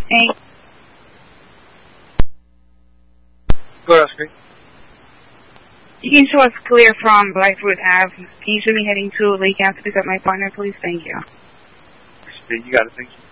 Hey. Go ahead, Oscar. You can show us clear from Blackfoot Ave. Can you show me heading to Lake Ave to pick up my partner, please? Thank you. You got it. Thank you.